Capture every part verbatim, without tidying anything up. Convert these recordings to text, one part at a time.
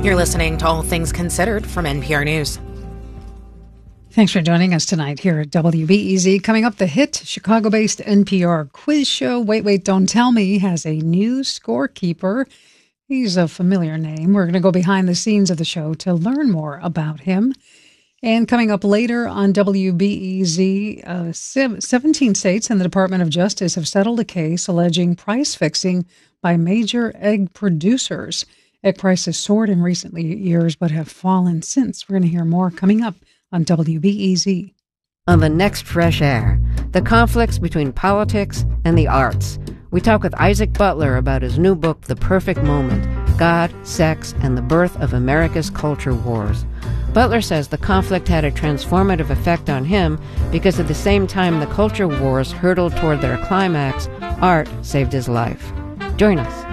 You're listening to All Things Considered from N P R News. Thanks for joining us tonight here at W B E Z. Coming up, the hit Chicago-based N P R quiz show Wait, Wait, Don't Tell Me has a new scorekeeper. He's a familiar name. We're going to go behind the scenes of the show to learn more about him. And coming up later on W B E Z, uh, seventeen states and the Department of Justice have settled a case alleging price fixing by major egg producers. Egg prices soared in recent years but have fallen since. We're going to hear more coming up on W B E Z. On the next Fresh Air, the conflicts between politics and the arts. We talk with Isaac Butler about his new book, The Perfect Moment, God, Sex, and the Birth of America's Culture Wars. Butler says the conflict had a transformative effect on him because at the same time the culture wars hurtled toward their climax, art saved his life. Join us.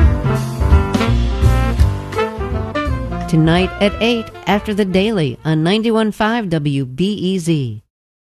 Tonight at eight after the Daily on ninety-one point five W B E Z.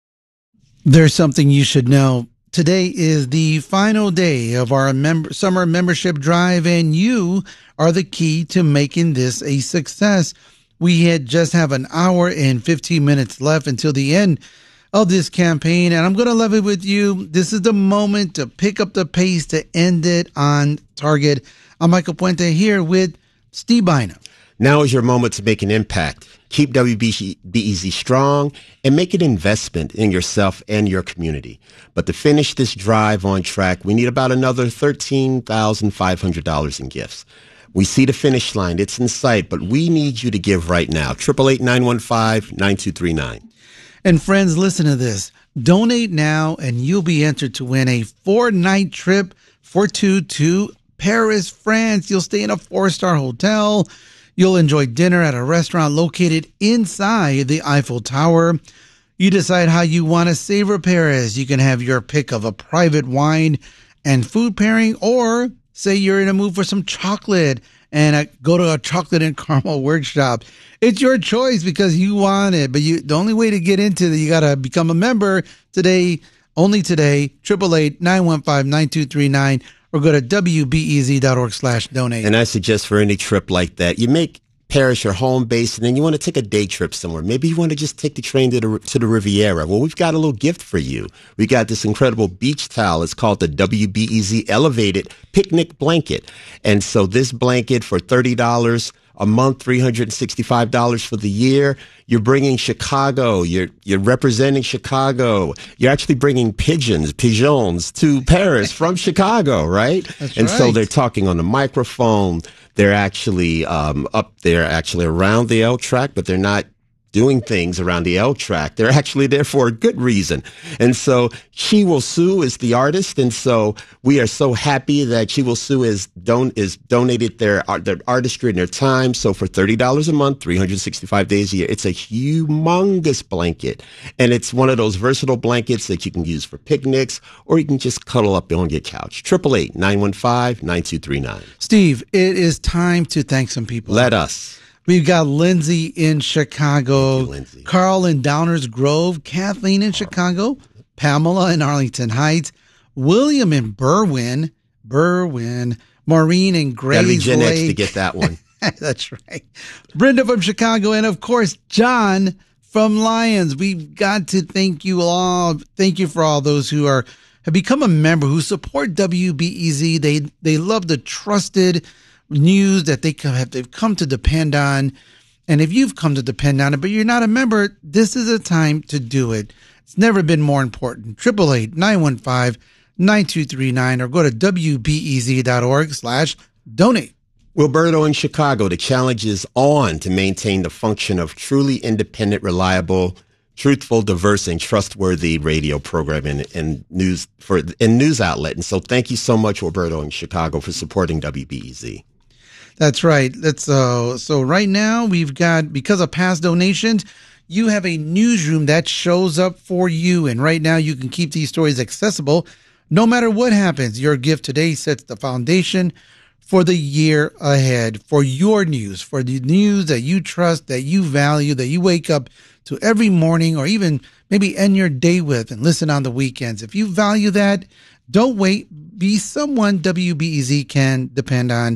There's something you should know. Today is the final day of our mem- summer membership drive, and you are the key to making this a success. We had just have an hour and fifteen minutes left until the end of this campaign, and I'm going to love it with you. This is the moment to pick up the pace to end it on target. I'm Michael Puente here with Steve Bynum. Now is your moment to make an impact. Keep W B E Z strong and make an investment in yourself and your community. But to finish this drive on track, we need about another thirteen thousand five hundred dollars in gifts. We see the finish line. It's in sight, but we need you to give right now. eight eight eight, nine one five, nine two three nine. And friends, listen to this. Donate now and you'll be entered to win a four-night trip for two to Paris, France. You'll stay in a four-star hotel. You'll enjoy dinner at a restaurant located inside the Eiffel Tower. You decide how you want to savor Paris. You can have your pick of a private wine and food pairing, or say you're in a mood for some chocolate and uh, go to a chocolate and caramel workshop. It's your choice because you want it. But you, the only way to get into it, you got to become a member today, only today, eight eight eight, nine one five, nine two three nine. Or go to W B E Z dot org slash donate. And I suggest for any trip like that, you make Paris your home base, and then you want to take a day trip somewhere. Maybe you want to just take the train to the, to the Riviera. Well, we've got a little gift for you. We got this incredible beach towel. It's called the W B E Z Elevated Picnic Blanket. And so this blanket for thirty dollars a month, three hundred sixty-five dollars for the year. You're bringing Chicago. You're you're representing Chicago. You're actually bringing pigeons, pigeons to Paris from Chicago, right? That's and right. so they're talking on the microphone. They're actually um, up there, actually around the L track, but they're not doing things around the L track. They're actually there for a good reason. And so She Will Sue is the artist. And so we are so happy that She Will Sue is don- is donated their, their artistry and their time. So for thirty dollars a month, three hundred sixty-five days a year, it's a humongous blanket. And it's one of those versatile blankets that you can use for picnics, or you can just cuddle up on your couch. eight eight eight, nine one five, nine two three nine. Steve, it is time to thank some people. Let us. We've got Lindsay in Chicago, Thank you, Lindsay. Carl in Downers Grove, Kathleen in Chicago, Pamela in Arlington Heights, William in Berwyn, Berwyn, Maureen in Grays Gotta be Gen Lake. X to get that one. That's right. Brenda from Chicago, and of course, John from Lyons. We've got to thank you all. Thank you for all those who are have become a member, who support W B E Z. They they love the trusted news that they have they've come to depend on. And if you've come to depend on it, but you're not a member, this is a time to do it. It's never been more important. eight eight eight, nine one five, nine two three nine or go to W B E Z dot org slash donate. Wilberto in Chicago, the challenge is on to maintain the function of truly independent, reliable, truthful, diverse, and trustworthy radio program and, and news for and news outlet. And so thank you so much, Wilberto in Chicago, for supporting W B E Z. That's right. That's uh, so right now we've got, because of past donations, you have a newsroom that shows up for you. And right now you can keep these stories accessible no matter what happens. Your gift today sets the foundation for the year ahead, for your news, for the news that you trust, that you value, that you wake up to every morning, or even maybe end your day with and listen on the weekends. If you value that, don't wait. Be someone W B E Z can depend on.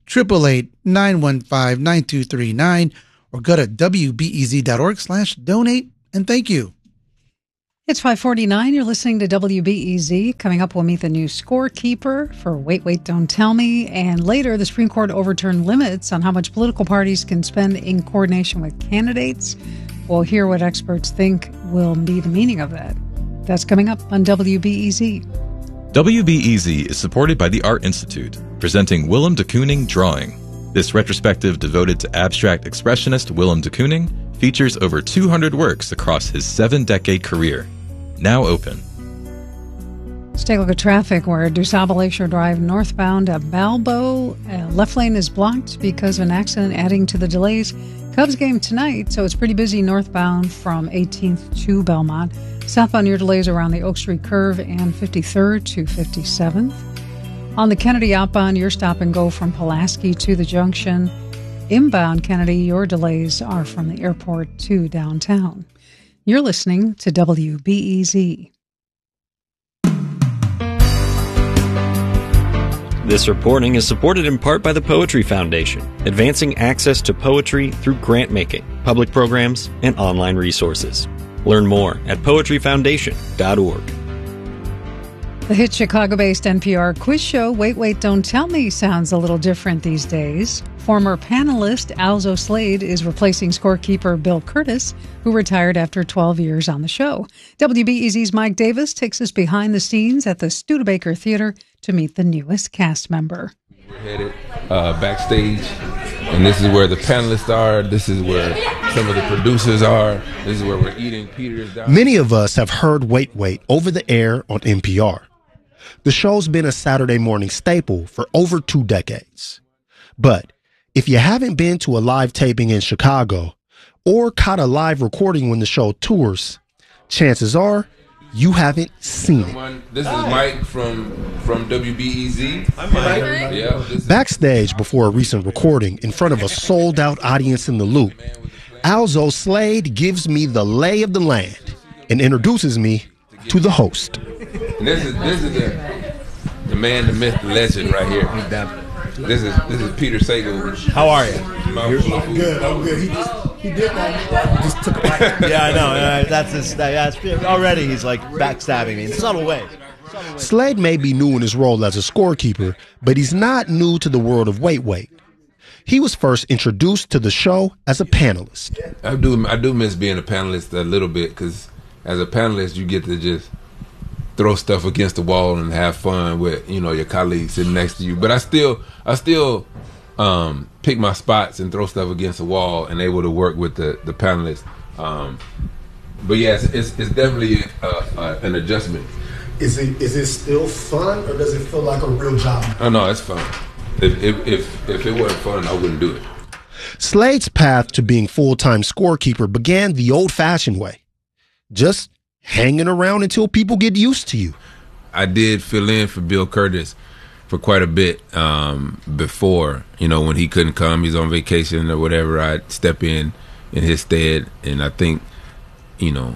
eight eight eight, nine one five, nine two three nine, or go to W B E Z dot org slash donate, and thank you. It's five forty-nine. You're listening to W B E Z. Coming up, we'll meet the new scorekeeper for Wait, Wait, Don't Tell Me. And later, the Supreme Court overturned limits on how much political parties can spend in coordination with candidates. We'll hear what experts think will be the meaning of that. That's coming up on W B E Z. W B E Z is supported by the Art Institute, presenting Willem de Kooning Drawing. This retrospective devoted to abstract expressionist Willem de Kooning features over two hundred works across his seven-decade career. Now open. Let's take a look at traffic where DuSable Lakeshore Drive northbound at Balbo. Uh, left lane is blocked because of an accident, adding to the delays. Cubs game tonight, so it's pretty busy northbound from eighteenth to Belmont. Southbound, your delays around the Oak Street curve and fifty-third to fifty-seventh. On the Kennedy outbound, your stop and go from Pulaski to the junction. Inbound Kennedy, your delays are from the airport to downtown. You're listening to W B E Z. This reporting is supported in part by the Poetry Foundation, advancing access to poetry through grant making, public programs, and online resources. Learn more at poetry foundation dot org. The hit Chicago-based N P R quiz show Wait, Wait, Don't Tell Me sounds a little different these days. Former panelist Alzo Slade is replacing scorekeeper Bill Curtis, who retired after twelve years on the show. W B E Z's Mike Davis takes us behind the scenes at the Studebaker Theater to meet the newest cast member. We're headed uh, backstage, and this is where the panelists are. This is where some of the producers are. This is where we're eating Peter's down. Many of us have heard Wait, Wait over the air on N P R. The show's been a Saturday morning staple for over two decades. But if you haven't been to a live taping in Chicago or caught a live recording when the show tours, chances are you haven't seen it. This is Mike from from W B E Z. I'm Mike. Yeah, this Backstage before a recent recording in front of a sold-out audience in the Loop, Alzo Slade gives me the lay of the land and introduces me to the host. And this is this is the, the man, the myth, the legend right here. This is this is Peter Sagal. How are you? I'm good. I'm good. He just he did that. Just took it back. Yeah, I know. Uh, that's his. That's already. He's like backstabbing me in a subtle way. Slade may be new in his role as a scorekeeper, but he's not new to the world of Wait, Wait. He was first introduced to the show as a panelist. I do I do miss being a panelist a little bit, because as a panelist you get to just throw stuff against the wall and have fun with, you know, your colleagues sitting next to you. But I still I still um, pick my spots and throw stuff against the wall and able to work with the, the panelists. Um, but yes, yeah, it's, it's definitely uh, uh, an adjustment. Is it is it still fun, or does it feel like a real job? Oh no, it's fun. If if if, if it wasn't fun, I wouldn't do it. Slade's path to being full-time scorekeeper began the old-fashioned way. Just hanging around until people get used to you. I did fill in for Bill Curtis for quite a bit um, before, you know, when he couldn't come, he's on vacation or whatever, I'd step in in his stead. And I think, you know,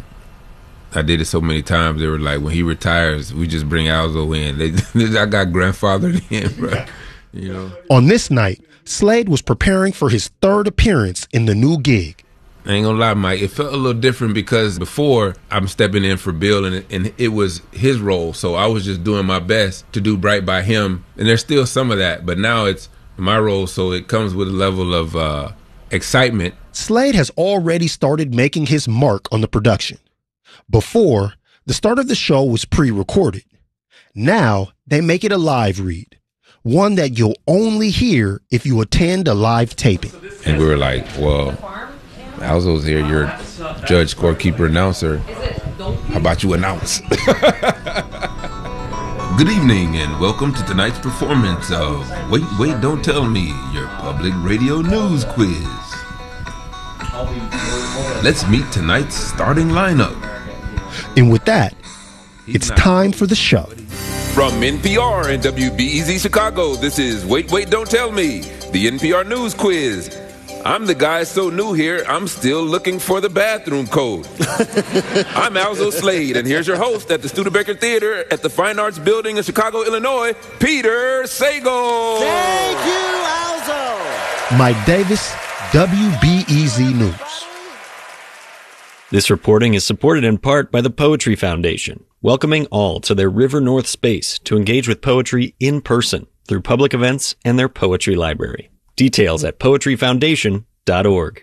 I did it so many times, they were like, when he retires, we just bring Alzo in. They, I got grandfathered in, bro. You know. On this night, Slade was preparing for his third appearance in the new gig. I ain't gonna lie, Mike, it felt a little different because before I'm stepping in for Bill and it, and it was his role, so I was just doing my best to do right by him, and there's still some of that, but now it's my role, so it comes with a level of uh, excitement. Slade has already started making his mark on the production. Before, the start of the show was pre-recorded. Now, they make it a live read, one that you'll only hear if you attend a live taping. And we were like, well, Alzo's here, you're judge, scorekeeper, announcer. How about you announce? Good evening and welcome to tonight's performance of Wait, Wait, Don't Tell Me, your public radio news quiz. Let's meet tonight's starting lineup. And with that, it's time for the show. From N P R and W B E Z Chicago, this is Wait, Wait, Don't Tell Me, the N P R news quiz. I'm the guy so new here, I'm still looking for the bathroom code. I'm Alzo Slade, and here's your host at the Studebaker Theater at the Fine Arts Building in Chicago, Illinois, Peter Sagal. Thank you, Alzo. Mike Davis, W B E Z News. This reporting is supported in part by the Poetry Foundation, welcoming all to their River North space to engage with poetry in person through public events and their poetry library. Details at poetry foundation dot org.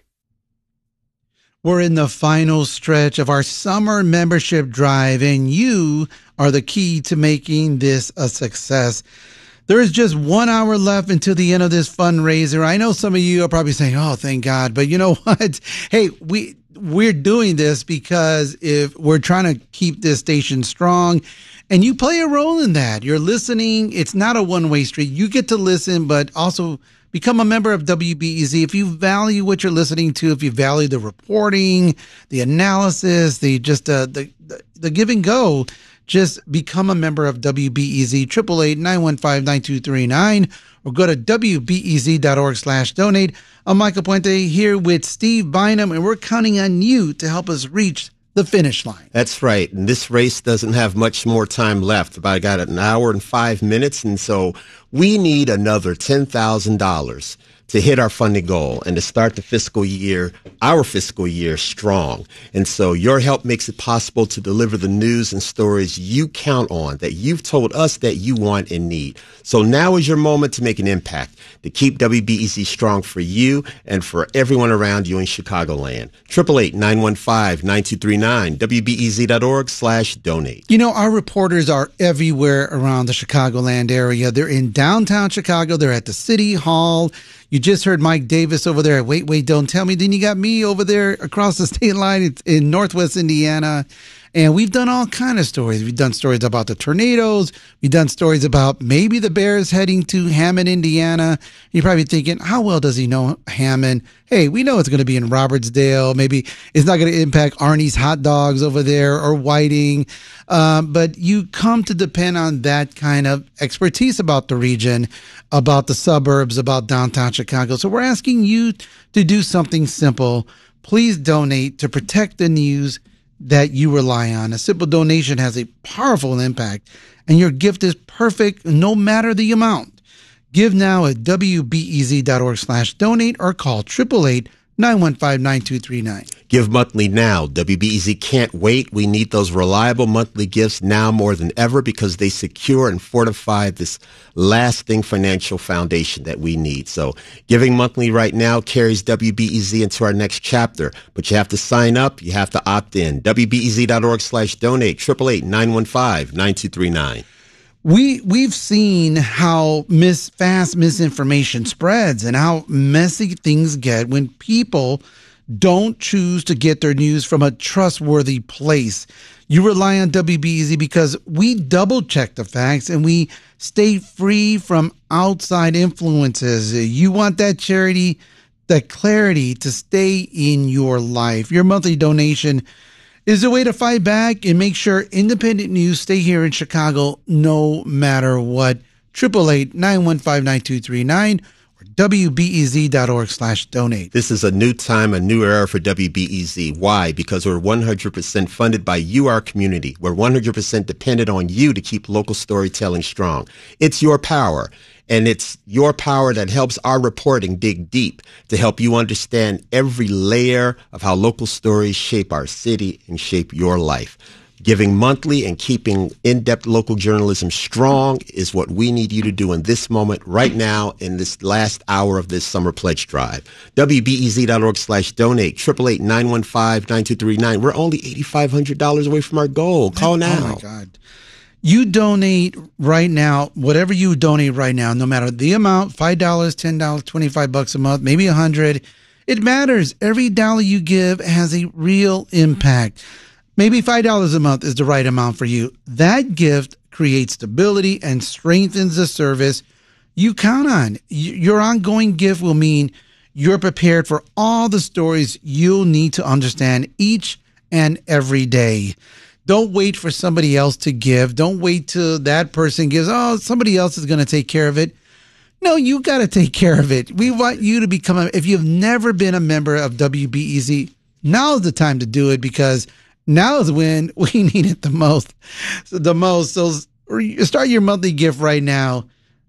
We're in the final stretch of our summer membership drive, and you are the key to making this a success. There is just one hour left until the end of this fundraiser. I know some of you are probably saying, oh, thank God. But you know what? Hey, we, we're doing this because if we're trying to keep this station strong, and you play a role in that. You're listening. It's not a one-way street. You get to listen, but also become a member of W B E Z. If you value what you're listening to, if you value the reporting, the analysis, the just uh, the, the the give and go, just become a member of W B E Z, eight eight eight, nine one five, nine two three nine, or go to W B E Z dot org slash donate. I'm Michael Puente here with Steve Bynum, and we're counting on you to help us reach the finish line. That's right. And this race doesn't have much more time left. About got an hour and five minutes. And so we need another ten thousand dollars to hit our funding goal and to start the fiscal year, our fiscal year, strong. And so your help makes it possible to deliver the news and stories you count on, that you've told us that you want and need. So now is your moment to make an impact, to keep W B E Z strong for you and for everyone around you in Chicagoland. eight eight eight, nine one five, nine two three nine, W B E Z dot org slash donate. You know, our reporters are everywhere around the Chicagoland area. They're in downtown Chicago. They're at the City Hall. You just heard Mike Davis over there at Wait, Wait, Don't Tell Me. Then you got me over there across the state line in Northwest Indiana. And we've done all kind of stories. We've done stories about the tornadoes. We've done stories about maybe the Bears heading to Hammond, Indiana. You're probably thinking, how well does he know Hammond? Hey, we know it's going to be in Robertsdale. Maybe it's not going to impact Arnie's Hot Dogs over there or Whiting. Um, but you come to depend on that kind of expertise about the region, about the suburbs, about downtown Chicago. So we're asking you to do something simple. Please donate to protect the news that you rely on. A simple donation has a powerful impact, and your gift is perfect no matter the amount. Give now at W B E Z dot org slash donate or call eight eight eight, nine one five, nine two three nine. Give monthly now. W B E Z can't wait. We need those reliable monthly gifts now more than ever because they secure and fortify this lasting financial foundation that we need. So giving monthly right now carries W B E Z into our next chapter, but you have to sign up. You have to opt in. W B E Z dot org slash donate, eight eight eight, nine one five, nine two three nine. We, we've seen how mis, fast misinformation spreads and how messy things get when people don't choose to get their news from a trustworthy place. You rely on W B E Z because we double check the facts and we stay free from outside influences. You want that charity, that clarity to stay in your life. Your monthly donation is a way to fight back and make sure independent news stay here in Chicago no matter what. eight eight eight, nine one five, nine two three nine or W B E Z dot org slash donate. This is a new time, a new era for W B E Z. Why? Because we're one hundred percent funded by you, our community. We're one hundred percent dependent on you to keep local storytelling strong. It's your power. And it's your power that helps our reporting dig deep to help you understand every layer of how local stories shape our city and shape your life. Giving monthly and keeping in-depth local journalism strong is what we need you to do in this moment, right now, in this last hour of this summer pledge drive. W B E Z dot org slash donate, eight eight eight, nine one five, nine two three nine. We're only eight thousand five hundred dollars away from our goal. Call now. Oh, my God. You donate right now, whatever you donate right now, no matter the amount, five dollars, ten dollars, twenty-five bucks a month, maybe one hundred dollars. It matters. Every dollar you give has a real impact. Maybe five dollars a month is the right amount for you. That gift creates stability and strengthens the service you count on. Your ongoing gift will mean you're prepared for all the stories you'll need to understand each and every day. Don't wait for somebody else to give. Don't wait till that person gives. Oh, somebody else is going to take care of it. No, you got to take care of it. We want you to become a, if you've never been a member of W B E Z, now is the time to do it because now is when we need it the most. So the most. So start your monthly gift right now.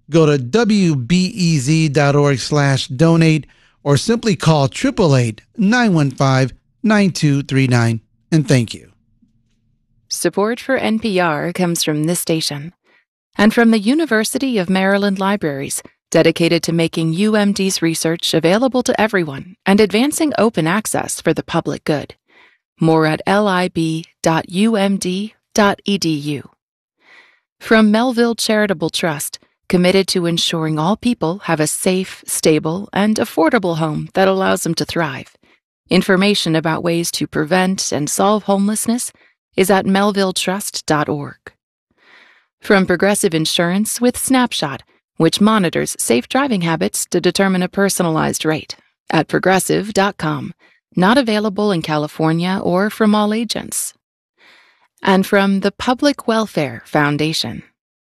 Go to W B E Z dot org slash donate or simply call eight eight eight, nine one five, nine two three nine. And thank you. Support for N P R comes from this station and from the University of Maryland Libraries, dedicated to making U M D's research available to everyone and advancing open access for the public good. More at lib dot u m d dot e d u. From Melville Charitable Trust, committed to ensuring all people have a safe, stable, and affordable home that allows them to thrive. Information about ways to prevent and solve homelessness is at melville trust dot org. From Progressive Insurance with Snapshot, which monitors safe driving habits to determine a personalized rate, at progressive dot com. Not available in California or from all agents. And from the Public Welfare Foundation.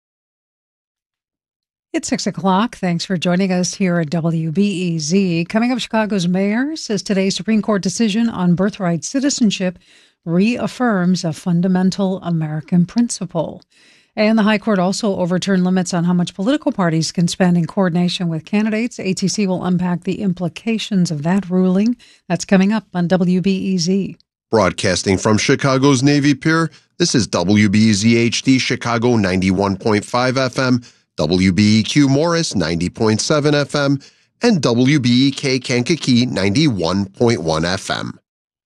It's six o'clock. Thanks for joining us here at W B E Z. Coming up, Chicago's mayor says today's Supreme Court decision on birthright citizenship reaffirms a fundamental American principle. And the High Court also overturned limits on how much political parties can spend in coordination with candidates. A T C will unpack the implications of that ruling. That's coming up on W B E Z. Broadcasting from Chicago's Navy Pier, this is W B E Z H D Chicago ninety-one point five F M, W B E Q Morris ninety point seven F M, and W B E K Kankakee ninety-one point one F M.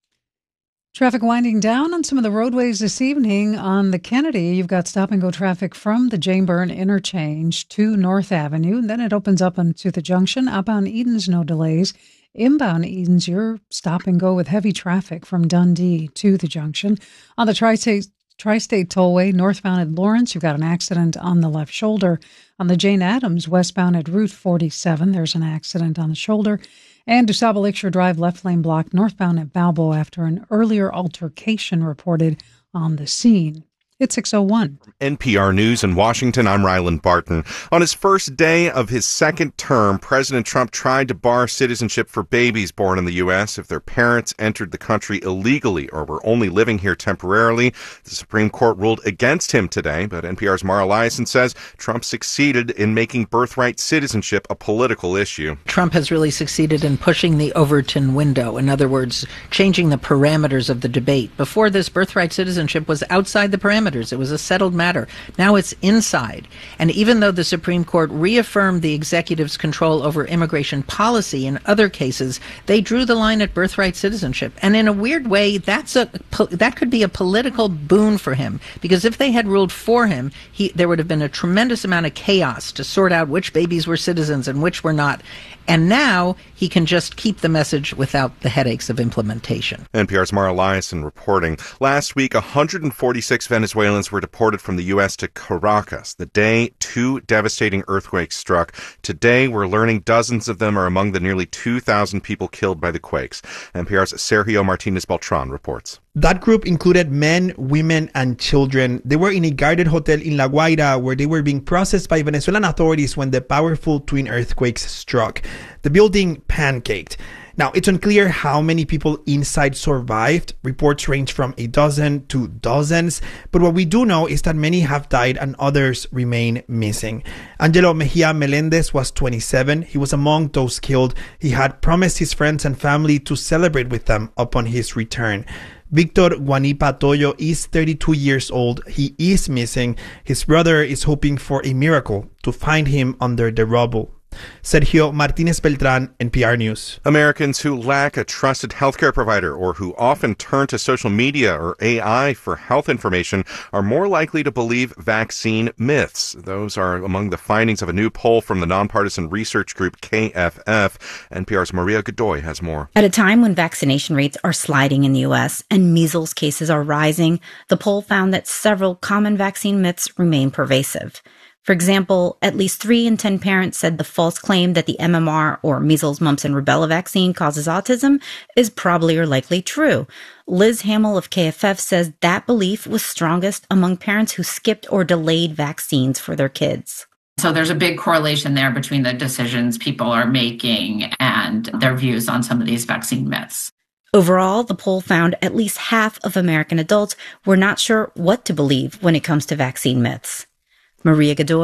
Traffic winding down on some of the roadways this evening. On the Kennedy, you've got stop-and-go traffic from the Jane Byrne interchange to North Avenue, and then it opens up onto the junction. Outbound Edens, no delays. Inbound Edens, you're stop-and-go with heavy traffic from Dundee to the junction. On the Tri-State Tri-State Tollway, northbound at Lawrence, you've got an accident on the left shoulder. On the Jane Addams, westbound at Route forty-seven, there's an accident on the shoulder. And DuSable Lakeshore Drive, left lane blocked northbound at Balboa after an earlier altercation reported on the scene. It's six oh one. N P R News in Washington, I'm Ryland Barton. On his first day of his second term, President Trump tried to bar citizenship for babies born in the U S if their parents entered the country illegally or were only living here temporarily. The Supreme Court ruled against him today, but N P R's Mara Liasson says Trump succeeded in making birthright citizenship a political issue. Trump has really succeeded in pushing the Overton window. In other words, changing the parameters of the debate. Before this, birthright citizenship was outside the parameters. It was a settled matter. Now it's inside. And even though the Supreme Court reaffirmed the executive's control over immigration policy in other cases, they drew the line at birthright citizenship. And in a weird way, that's a that could be a political boon for him. Because if they had ruled for him, he, there would have been a tremendous amount of chaos to sort out which babies were citizens and which were not. And now he can just keep the message without the headaches of implementation. N P R's Mara Liasson reporting. Last week, one hundred forty-six Venezuelans were deported from the U S to Caracas the day two devastating earthquakes struck. Today, we're learning dozens of them are among the nearly two thousand people killed by the quakes. N P R's Sergio Martinez Beltran reports. That group included men, women, and children. They were in a guarded hotel in La Guaira where they were being processed by Venezuelan authorities when the powerful twin earthquakes struck. The building pancaked. Now, it's unclear how many people inside survived. Reports range from a dozen to dozens. But what we do know is that many have died and others remain missing. Angelo Mejia Melendez was twenty-seven. He was among those killed. He had promised his friends and family to celebrate with them upon his return. Victor Guanipa Toyo is thirty-two years old. He is missing. His brother is hoping for a miracle to find him under the rubble. Sergio Martinez Beltran, N P R News. Americans who lack a trusted healthcare provider or who often turn to social media or A I for health information are more likely to believe vaccine myths. Those are among the findings of a new poll from the nonpartisan research group K F F. N P R's Maria Godoy has more. At a time when vaccination rates are sliding in the U S and measles cases are rising, the poll found that several common vaccine myths remain pervasive. For example, at least three in ten parents said the false claim that the M M R or measles, mumps, and rubella vaccine causes autism is probably or likely true. Liz Hamill of K F F says that belief was strongest among parents who skipped or delayed vaccines for their kids. So there's a big correlation there between the decisions people are making and their views on some of these vaccine myths. Overall, the poll found at least half of American adults were not sure what to believe when it comes to vaccine myths. Maria Godoy,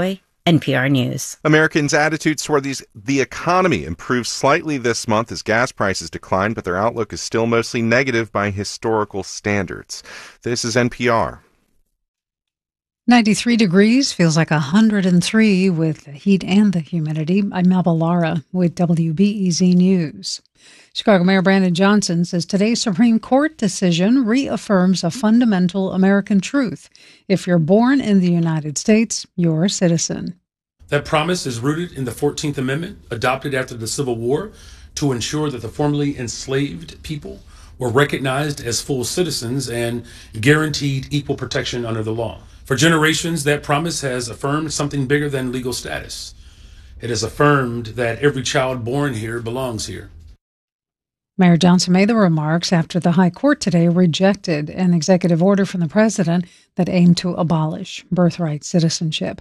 N P R News. Americans' attitudes toward these, the economy improved slightly this month as gas prices declined, but their outlook is still mostly negative by historical standards. This is N P R. ninety-three degrees, feels like one hundred three with the heat and the humidity. I'm Melba Lara with W B E Z News. Chicago Mayor Brandon Johnson says today's Supreme Court decision reaffirms a fundamental American truth. If you're born in the United States, you're a citizen. That promise is rooted in the fourteenth Amendment, adopted after the Civil War, to ensure that the formerly enslaved people were recognized as full citizens and guaranteed equal protection under the law. For generations, that promise has affirmed something bigger than legal status. It has affirmed that every child born here belongs here. Mayor Johnson made the remarks after the High Court today rejected an executive order from the president that aimed to abolish birthright citizenship.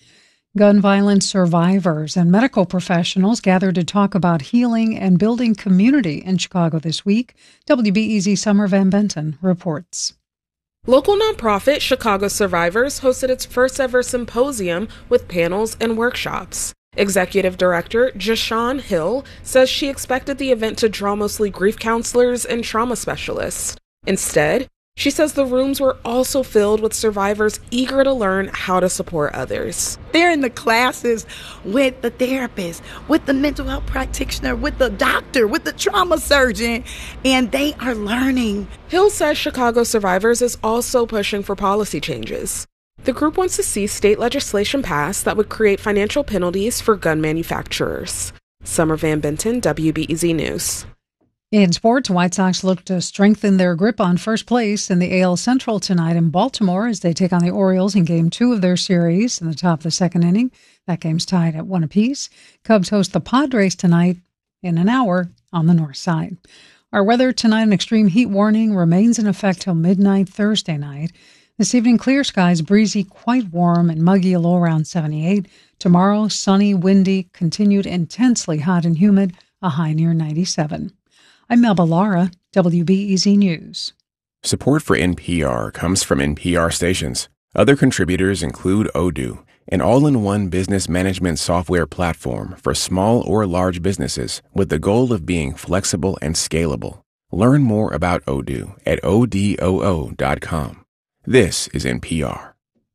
Gun violence survivors and medical professionals gathered to talk about healing and building community in Chicago this week. W B E Z Summer Van Benton reports. Local nonprofit Chicago Survivors hosted its first ever symposium with panels and workshops. Executive Director Jashawn Hill says she expected the event to draw mostly grief counselors and trauma specialists. Instead, she says the rooms were also filled with survivors eager to learn how to support others. They're in the classes with the therapist, with the mental health practitioner, with the doctor, with the trauma surgeon, and they are learning. Hill says Chicago Survivors is also pushing for policy changes. The group wants to see state legislation passed that would create financial penalties for gun manufacturers. Summer Van Benton, W B E Z News. In sports, White Sox look to strengthen their grip on first place in the A L Central tonight in Baltimore as they take on the Orioles in game two of their series in the top of the second inning. That game's tied at one apiece. Cubs host the Padres tonight in an hour on the north side. Our weather tonight, an extreme heat warning remains in effect till midnight Thursday night. This evening, clear skies, breezy, quite warm and muggy, a low around seventy-eight. Tomorrow, sunny, windy, continued intensely hot and humid, a high near ninety-seven. I'm Melba Lara, W B E Z News. Support for N P R comes from N P R stations. Other contributors include Odoo, an all-in-one business management software platform for small or large businesses with the goal of being flexible and scalable. Learn more about Odoo at O D O O dot com. This is N P R.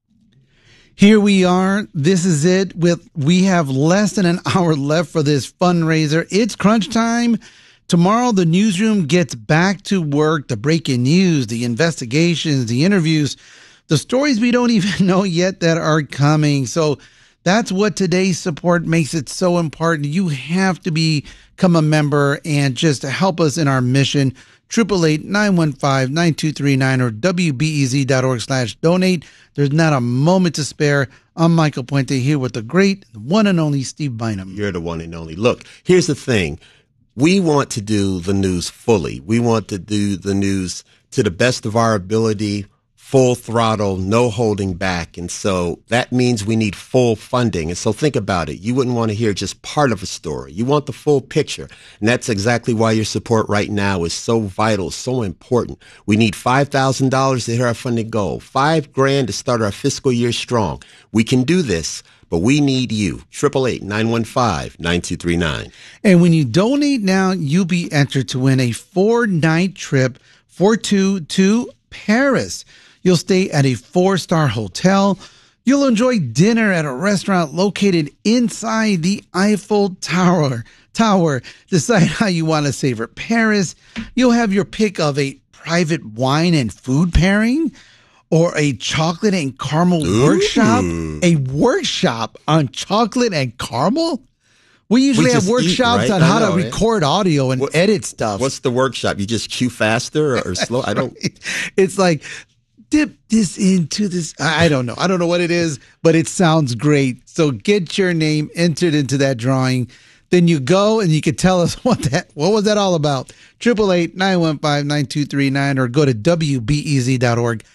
Here we are. This is it. With we have less than an hour left for this fundraiser. It's crunch time. Tomorrow, the newsroom gets back to work. The breaking news, the investigations, the interviews, the stories we don't even know yet that are coming. So that's what today's support makes it so important. You have to become a member and just help us in our mission. eight eight eight, nine one five, nine two three nine or W B E Z dot org slash donate. There's not a moment to spare. I'm Michael Puente here with the great, the one and only Steve Bynum. You're the one and only. Look, here's the thing. We want to do the news fully. We want to do the news to the best of our ability, full throttle, no holding back. And so that means we need full funding. And so think about it. You wouldn't want to hear just part of a story. You want the full picture. And that's exactly why your support right now is so vital, so important. We need five thousand dollars to hit our funding goal, five grand to start our fiscal year strong. We can do this. But we need you. eight eight eight, nine one five, nine two three nine. And when you donate now, you'll be entered to win a four-night trip for two to Paris. You'll stay at a four-star hotel. You'll enjoy dinner at a restaurant located inside the Eiffel Tower. Tower. Decide how you want to savor Paris. You'll have your pick of a private wine and food pairing, or a chocolate and caramel Ooh. workshop. A workshop on chocolate and caramel? We usually we have workshops eat, right? on how know, to record yeah. audio and what, edit stuff. What's the workshop? You just cue faster or, or slow? I don't. It's like, dip this into this. I don't know. I don't know what it is, but it sounds great. So get your name entered into that drawing. Then you go and you can tell us what that what was that all about. eight eight eight, nine one five, nine two three nine or go to W B E Z dot org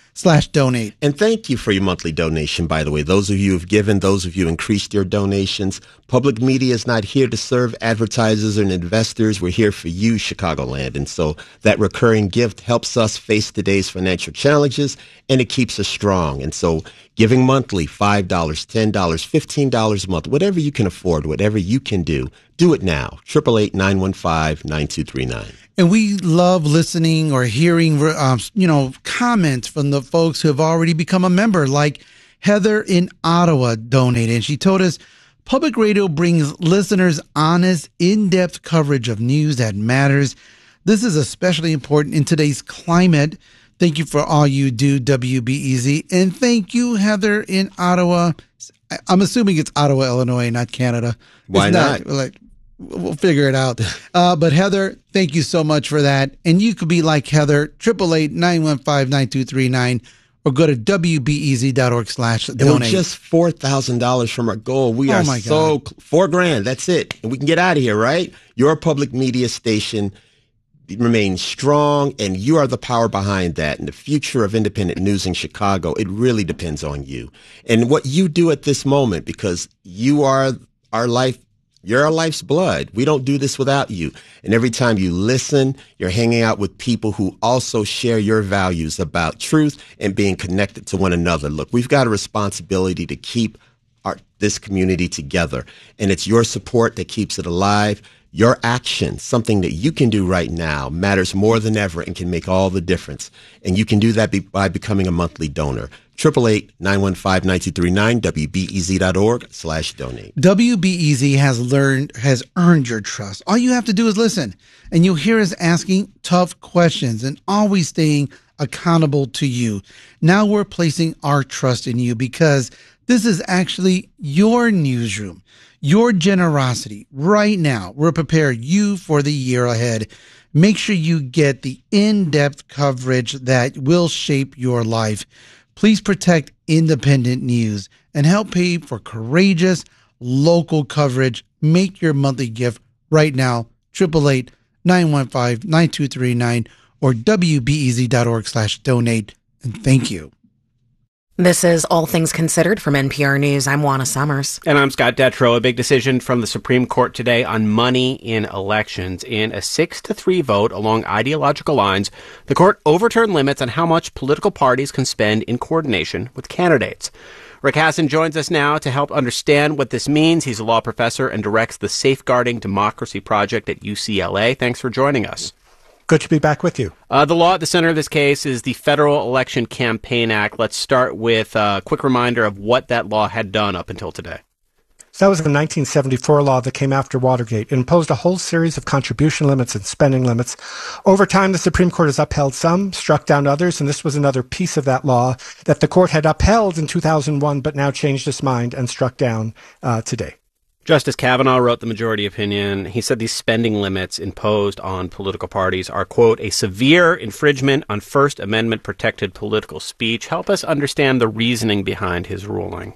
slash donate. And thank you for your monthly donation, by the way. Those of you who've given, those of you who increased your donations. Public media is not here to serve advertisers and investors. We're here for you, Chicagoland. And so that recurring gift helps us face today's financial challenges, and it keeps us strong. And so giving monthly, five dollars, ten dollars, fifteen dollars a month, whatever you can afford, whatever you can do, do it now. eight eight eight, nine one five, nine two three nine. And we love listening or hearing, um, you know, comments from the folks who have already become a member, like Heather in Ottawa donated. And she told us public radio brings listeners honest, in-depth coverage of news that matters. This is especially important in today's climate. Thank you for all you do, W B E Z. And thank you, Heather in Ottawa. I'm assuming it's Ottawa, Illinois, not Canada. Why it's not? not? Like, we'll figure it out. Uh, but Heather, thank you so much for that. And you could be like Heather, eight eight eight, nine one five, nine two three nine, or go to W B E Z dot org slash donate. We're just four thousand dollars from our goal. We Oh are my so, four grand, that's it. And we can get out of here, right? Your public media station remains strong, and you are the power behind that. And the future of independent news in Chicago, it really depends on you. And what you do at this moment, because you are our life, you're our life's blood. We don't do this without you. And every time you listen, you're hanging out with people who also share your values about truth and being connected to one another. Look, we've got a responsibility to keep our, this community together. And it's your support that keeps it alive. Your action, something that you can do right now, matters more than ever and can make all the difference. And you can do that be, by becoming a monthly donor. eight eight eight, nine one five, nine two three nine, W B E Z dot org slash donate. W B E Z has learned, has earned your trust. All you have to do is listen, and you'll hear us asking tough questions and always staying accountable to you. Now we're placing our trust in you because this is actually your newsroom, your generosity. Right now, we're preparing you for the year ahead. Make sure you get the in-depth coverage that will shape your life. Please protect independent news and help pay for courageous local coverage. Make your monthly gift right now, eight eight eight, nine one five, nine two three nine or W B E Z dot org slash donate. And thank you. This is All Things Considered from N P R News. I'm Juana Summers. And I'm Scott Detrow. A big decision from the Supreme Court today on money in elections. In a six to three vote along ideological lines, the court overturned limits on how much political parties can spend in coordination with candidates. Rick Hasson joins us now to help understand what this means. He's a law professor and directs the Safeguarding Democracy Project at U C L A. Thanks for joining us. Good to be back with you. Uh, the law at the center of this case is the Federal Election Campaign Act. Let's start with a quick reminder of what that law had done up until today. So that was the nineteen seventy-four law that came after Watergate. It imposed a whole series of contribution limits and spending limits. Over time, the Supreme Court has upheld some, struck down others, and this was another piece of that law that the court had upheld in two thousand one, but now changed its mind and struck down uh, today. Justice Kavanaugh wrote the majority opinion. He said these spending limits imposed on political parties are, quote, a severe infringement on First Amendment protected political speech. Help us understand the reasoning behind his ruling.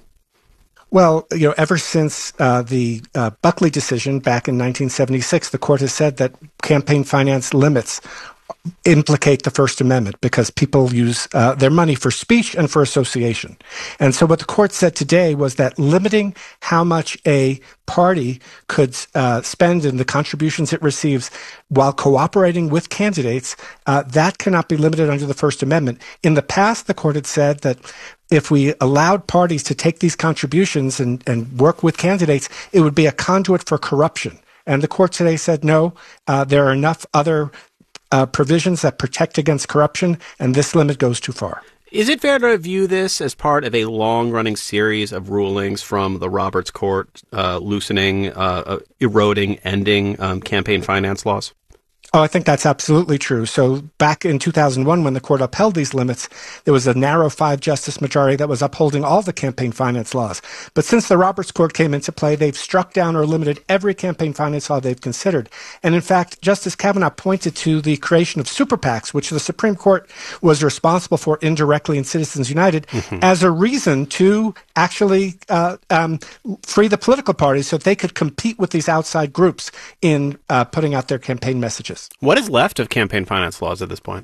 Well, you know, ever since uh, the uh, Buckley decision back in nineteen seventy-six, the court has said that campaign finance limits implicate the First Amendment because people use uh, their money for speech and for association. And so what the court said today was that limiting how much a party could uh, spend in the contributions it receives while cooperating with candidates, uh, that cannot be limited under the First Amendment. In the past, the court had said that if we allowed parties to take these contributions and, and work with candidates, it would be a conduit for corruption. And the court today said, no, uh, there are enough other Uh, provisions that protect against corruption, and this limit goes too far. Is it fair to view this as part of a long-running series of rulings from the Roberts Court uh, loosening, uh, uh, eroding, ending um, campaign finance laws? Oh, I think that's absolutely true. So back in two thousand one, when the court upheld these limits, there was a narrow five-justice majority that was upholding all the campaign finance laws. But since the Roberts Court came into play, they've struck down or limited every campaign finance law they've considered. And in fact, Justice Kavanaugh pointed to the creation of super PACs, which the Supreme Court was responsible for indirectly in Citizens United, mm-hmm. as a reason to actually uh, um, free the political parties so that they could compete with these outside groups in uh, putting out their campaign messages. What is left of campaign finance laws at this point?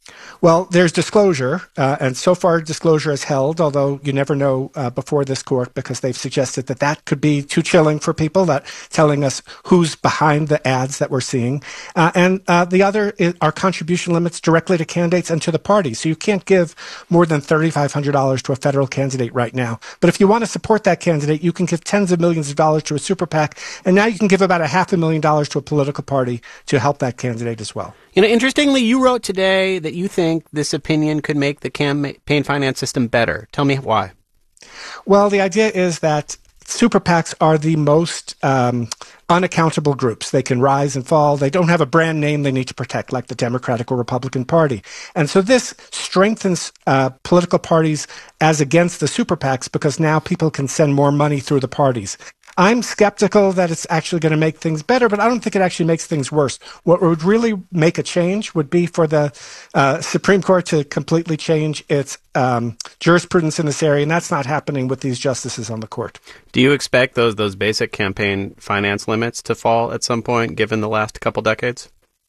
Well, there's disclosure, uh, and so far disclosure is held, although you never know uh, before this court because they've suggested that that could be too chilling for people, that telling us who's behind the ads that we're seeing. Uh, and uh, the other is, are contribution limits directly to candidates and to the party. So you can't give more than three thousand five hundred dollars to a federal candidate right now. But if you want to support that candidate, you can give tens of millions of dollars to a super PAC, and now you can give about a half a million dollars to a political party to help that candidate as well. You know, interestingly, you wrote today that you think this opinion could make the campaign finance system better. Tell me why. Well, the idea is that super PACs are the most um, unaccountable groups. They can rise and fall. They don't have a brand name they need to protect, like the Democratic or Republican Party. And so this strengthens uh, political parties as against the super PACs because now people can send more money through the parties. I'm skeptical that it's actually going to make things better, but I don't think it actually makes things worse. What would really make a change would be for the uh, Supreme Court to completely change its um, jurisprudence in this area, and that's not happening with these justices on the court. Do you expect those those basic campaign finance limits to fall at some point, given the last couple decades?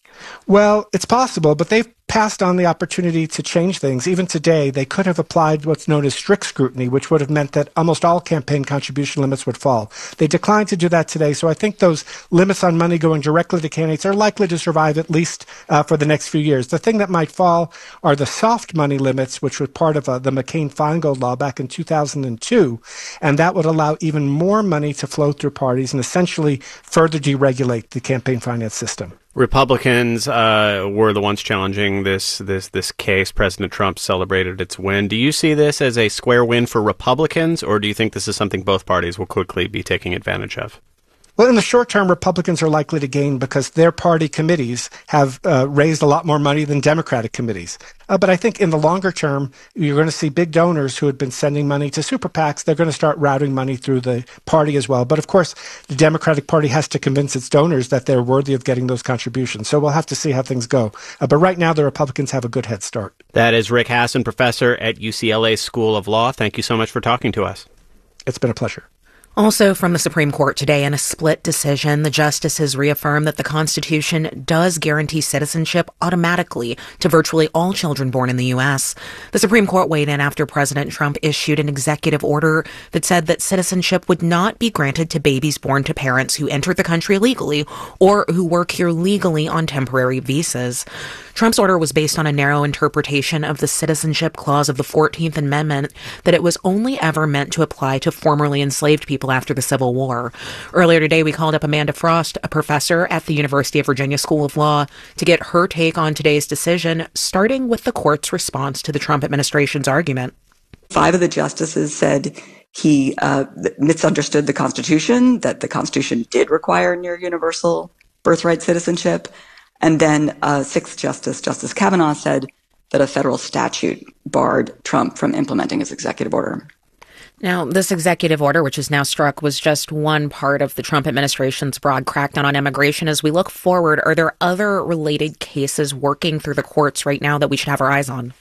Well, it's possible, but they've passed on the opportunity to change things. Even today, they could have applied what's known as strict scrutiny, which would have meant that almost all campaign contribution limits would fall. They declined to do that today, so I think those limits on money going directly to candidates are likely to survive at least uh, for the next few years. The thing that might fall are the soft money limits, which were part of uh, the McCain-Feingold law back in two thousand two, and that would allow even more money to flow through parties and essentially further deregulate the campaign finance system. Republicans uh, were the ones challenging this this this case. President Trump celebrated its win. Do you see this as a square win for Republicans, or do you think this is something both parties will quickly be taking advantage of? Well, in the short term, Republicans are likely to gain because their party committees have uh, raised a lot more money than Democratic committees. Uh, but I think in the longer term, you're going to see big donors who had been sending money to super PACs. They're going to start routing money through the party as well. But of course, the Democratic Party has to convince its donors that they're worthy of getting those contributions. So we'll have to see how things go. Uh, but right now, the Republicans have a good head start. That is Rick Hasen, professor at U C L A School of Law. Thank you so much for talking to us. It's been a pleasure. Also from the Supreme Court today, in a split decision, the justices reaffirmed that the Constitution does guarantee citizenship automatically to virtually all children born in the U S. The Supreme Court weighed in after President Trump issued an executive order that said that citizenship would not be granted to babies born to parents who entered the country legally or who work here legally on temporary visas. Trump's order was based on a narrow interpretation of the Citizenship Clause of the fourteenth Amendment that it was only ever meant to apply to formerly enslaved people after the Civil War. Earlier today, we called up Amanda Frost, a professor at the University of Virginia School of Law, to get her take on today's decision, starting with the court's response to the Trump administration's argument. Five of the justices said he uh, misunderstood the Constitution, that the Constitution did require near universal birthright citizenship. And then uh, sixth Justice, Justice Kavanaugh, said that a federal statute barred Trump from implementing his executive order. Now, this executive order, which is now struck, was just one part of the Trump administration's broad crackdown on immigration. As we look forward, are there other related cases working through the courts right now that we should have our eyes on?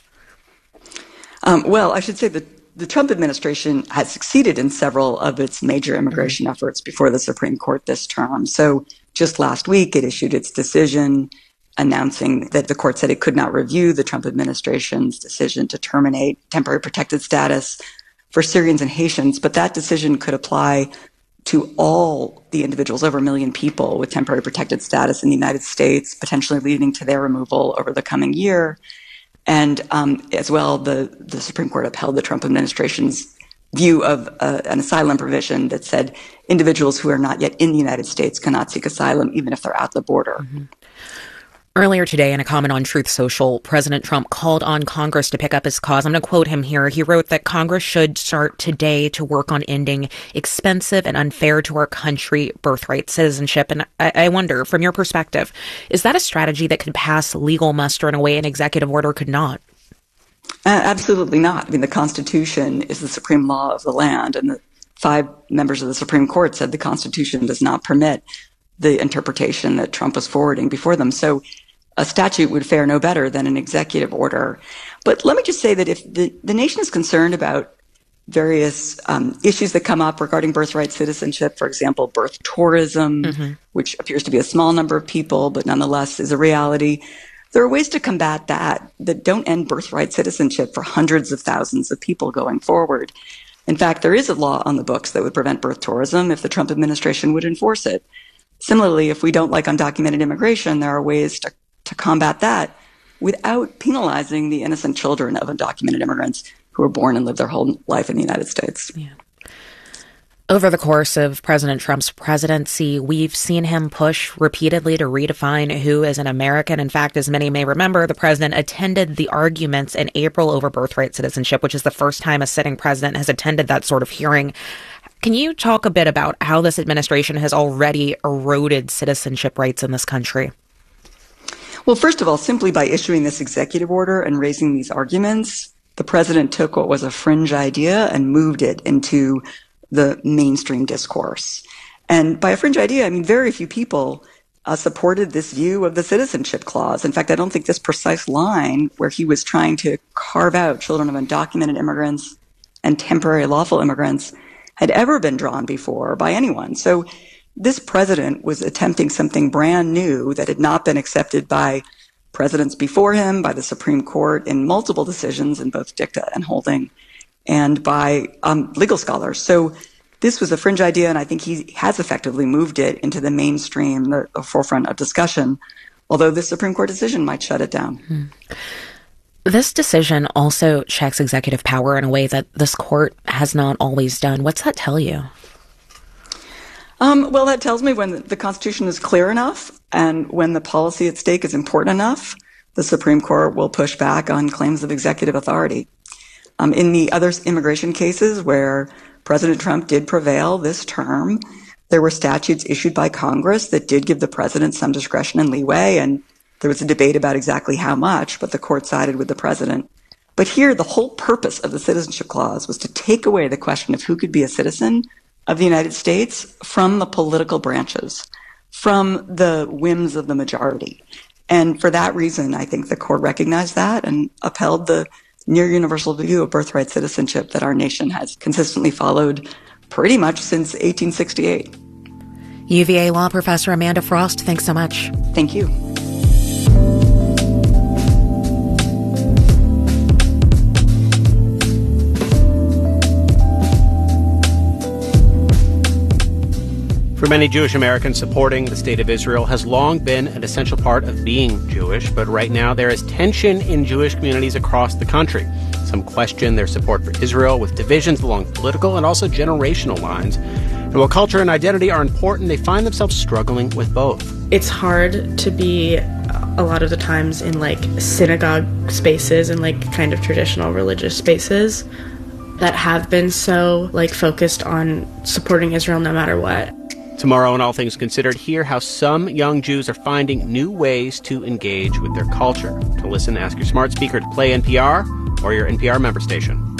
Um, well, I should say that the Trump administration has succeeded in several of its major immigration mm-hmm. efforts before the Supreme Court this term. So just last week, it issued its decision announcing that the court said it could not review the Trump administration's decision to terminate temporary protected status for Syrians and Haitians, but that decision could apply to all the individuals, over a million people with temporary protected status in the United States, potentially leading to their removal over the coming year. And um, as well, the, the Supreme Court upheld the Trump administration's view of uh, an asylum provision that said individuals who are not yet in the United States cannot seek asylum even if they're at the border. Mm-hmm. Earlier today, in a comment on Truth Social, President Trump called on Congress to pick up his cause. I'm going to quote him here. He wrote that Congress should start today to work on ending expensive and unfair to our country birthright citizenship. And I, I wonder, from your perspective, is that a strategy that could pass legal muster in a way an executive order could not? Uh, absolutely not. I mean, the Constitution is the supreme law of the land, and the five members of the Supreme Court said the Constitution does not permit the interpretation that Trump was forwarding before them. So a statute would fare no better than an executive order. But let me just say that if the, the nation is concerned about various um, issues that come up regarding birthright citizenship, for example, birth tourism, mm-hmm. which appears to be a small number of people, but nonetheless is a reality, there are ways to combat that that don't end birthright citizenship for hundreds of thousands of people going forward. In fact, there is a law on the books that would prevent birth tourism if the Trump administration would enforce it. Similarly, if we don't like undocumented immigration, there are ways to, to combat that without penalizing the innocent children of undocumented immigrants who were born and lived their whole life in the United States. Yeah. Over the course of President Trump's presidency, we've seen him push repeatedly to redefine who is an American. In fact, as many may remember, the president attended the arguments in April over birthright citizenship, which is the first time a sitting president has attended that sort of hearing. Can you talk a bit about how this administration has already eroded citizenship rights in this country? Well, first of all, simply by issuing this executive order and raising these arguments, the president took what was a fringe idea and moved it into the mainstream discourse. And by a fringe idea, I mean very few people uh, supported this view of the citizenship clause. In fact, I don't think this precise line where he was trying to carve out children of undocumented immigrants and temporary lawful immigrants had ever been drawn before by anyone. So this president was attempting something brand new that had not been accepted by presidents before him, by the Supreme Court in multiple decisions in both dicta and holding, and by um, legal scholars. So this was a fringe idea, and I think he has effectively moved it into the mainstream, the, the forefront of discussion, although this Supreme Court decision might shut it down. Hmm. This decision also checks executive power in a way that this court has not always done. What's that tell you? Um, well, that tells me when the Constitution is clear enough and when the policy at stake is important enough, the Supreme Court will push back on claims of executive authority. Um, in the other immigration cases where President Trump did prevail this term, there were statutes issued by Congress that did give the president some discretion and leeway, and there was a debate about exactly how much, but the court sided with the president. But here, the whole purpose of the Citizenship Clause was to take away the question of who could be a citizen of the United States from the political branches, from the whims of the majority. And for that reason, I think the court recognized that and upheld the near universal view of birthright citizenship that our nation has consistently followed pretty much since eighteen sixty-eight. U V A law professor Amanda Frost, thanks so much. Thank you. For many Jewish Americans, supporting the State of Israel has long been an essential part of being Jewish, but right now there is tension in Jewish communities across the country. Some question their support for Israel, with divisions along political and also generational lines. And while culture and identity are important, they find themselves struggling with both. It's hard to be a lot of the times in like synagogue spaces and like kind of traditional religious spaces that have been so like focused on supporting Israel no matter what. Tomorrow on All Things Considered, hear how some young Jews are finding new ways to engage with their culture. To listen, ask your smart speaker to play N P R or your N P R member station.